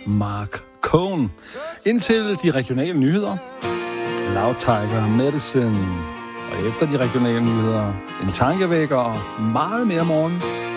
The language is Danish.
Mark Cohn. Indtil de regionale nyheder. Loud Tiger Medicine. Og efter de regionale nyheder, en tankevækker og meget mere morgen.